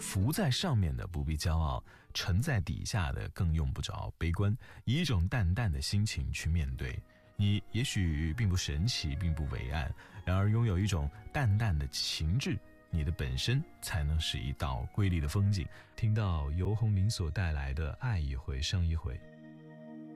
浮在上面的不必骄傲，沉在底下的更用不着悲观，以一种淡淡的心情去面对。你也许并不神奇，并不伟岸，然而拥有一种淡淡的情致，你的本身才能是一道瑰丽的风景。听到游鸿明所带来的爱一回伤一回。